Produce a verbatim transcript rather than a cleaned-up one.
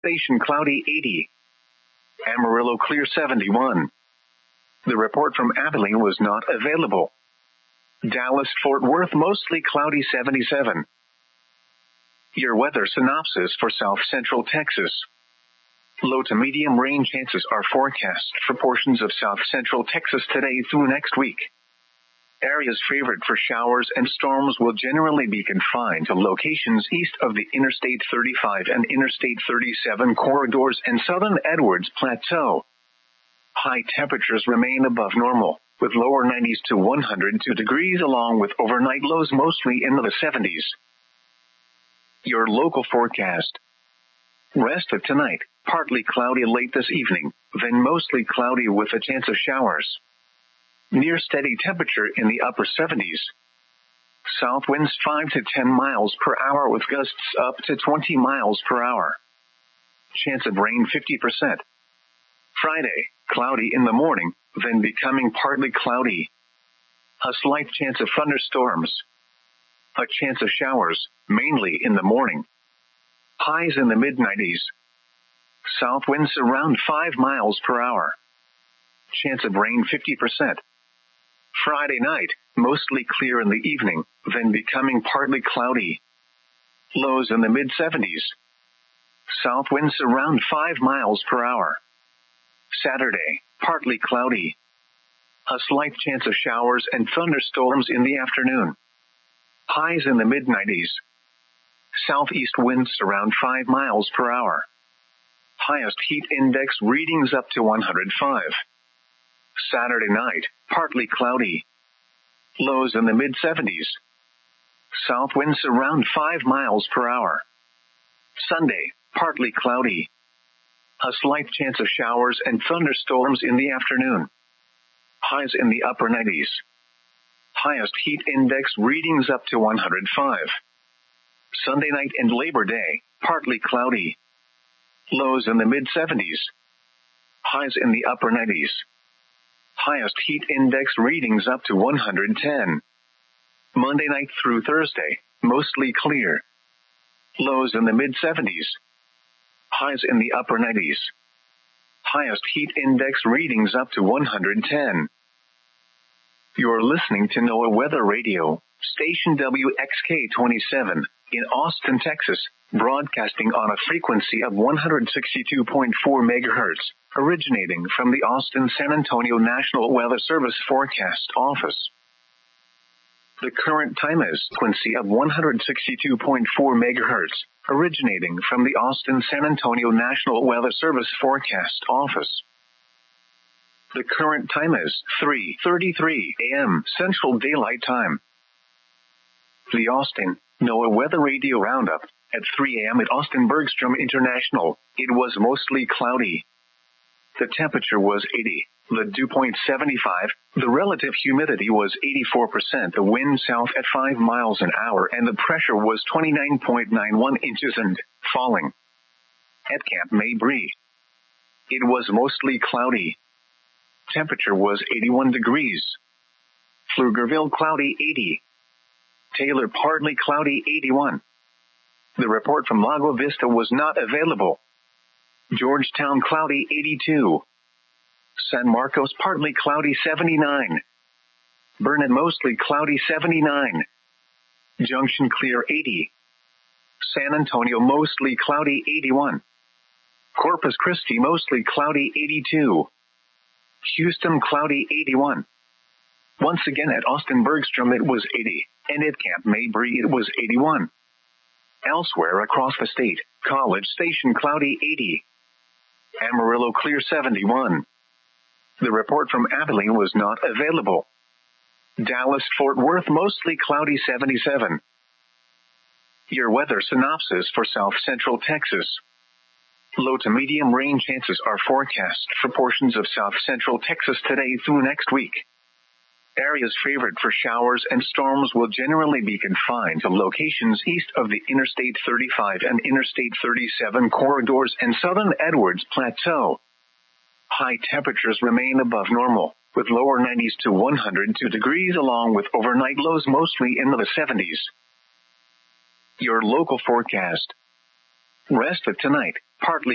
Station cloudy eighty. Amarillo clear seventy-one. The report from Abilene was not available. Dallas Fort Worth mostly cloudy seventy-seven. Your weather synopsis for South Central Texas. Low to medium rain chances are forecast for portions of South Central Texas today through next week. Areas favored for showers and storms will generally be confined to locations east of the Interstate thirty-five and Interstate thirty-seven corridors and southern Edwards Plateau. High temperatures remain above normal, with lower nineties to one hundred two degrees along with overnight lows mostly in the seventies. Your local forecast. Rest of tonight, partly cloudy late this evening, then mostly cloudy with a chance of showers. Near steady temperature in the upper seventies. South winds five to ten miles per hour with gusts up to twenty miles per hour. Chance of rain fifty percent. Friday, cloudy in the morning, then becoming partly cloudy. A slight chance of thunderstorms. A chance of showers, mainly in the morning. Highs in the mid nineties. South winds around five miles per hour. Chance of rain fifty percent. Friday night, mostly clear in the evening, then becoming partly cloudy. Lows in the mid seventies. South winds around five miles per hour. Saturday, partly cloudy. A slight chance of showers and thunderstorms in the afternoon. Highs in the mid nineties. Southeast winds around five miles per hour. Highest heat index readings up to one hundred five. Saturday night, partly cloudy. Lows in the mid seventies. South winds around five miles per hour. Sunday, partly cloudy. A slight chance of showers and thunderstorms in the afternoon. Highs in the upper nineties. Highest heat index readings up to one hundred five. Sunday night and Labor Day, partly cloudy. Lows in the mid seventies. Highs in the upper nineties. Highest heat index readings up to one hundred ten. Monday night through Thursday, mostly clear. Lows in the mid seventies. Highs in the upper nineties. Highest heat index readings up to one hundred ten. You're listening to NOAA Weather Radio, station W X K twenty-seven, in Austin, Texas, broadcasting on a frequency of one hundred sixty-two point four megahertz, originating from the Austin-San Antonio National Weather Service Forecast Office. The current time is frequency of one hundred sixty-two point four megahertz, originating from the Austin-San Antonio National Weather Service Forecast Office. The current time is three thirty-three a.m. Central Daylight Time. The Austin NOAA Weather Radio Roundup. At three a.m. at Austin Bergstrom International, it was mostly cloudy. The temperature was eighty, the dew point seventy-five, the relative humidity was eighty-four percent, the wind south at five miles an hour, and the pressure was twenty-nine point nine one inches and falling. At Camp Mabry, it was mostly cloudy. Temperature was eighty-one degrees. Pflugerville cloudy eighty. Taylor partly cloudy eighty-one. The report from Lago Vista was not available. Georgetown cloudy eighty-two. San Marcos partly cloudy seventy-nine. Burnet mostly cloudy seventy-nine. Junction clear eighty. San Antonio mostly cloudy eighty-one. Corpus Christi mostly cloudy eighty-two. Houston cloudy eighty-one. Once again at Austin Bergstrom it was eighty, and at Camp Mabry it was eighty-one. Elsewhere across the state, College Station cloudy eighty. Amarillo clear seventy-one. The report from Abilene was not available. Dallas Fort Worth mostly cloudy seventy-seven. Your weather synopsis for South Central Texas. Low to medium rain chances are forecast for portions of South Central Texas today through next week. Areas favored for showers and storms will generally be confined to locations east of the Interstate thirty-five and Interstate thirty-seven corridors and southern Edwards Plateau. High temperatures remain above normal, with lower nineties to one hundred two degrees along with overnight lows mostly in the seventies. Your local forecast. Rest of tonight, partly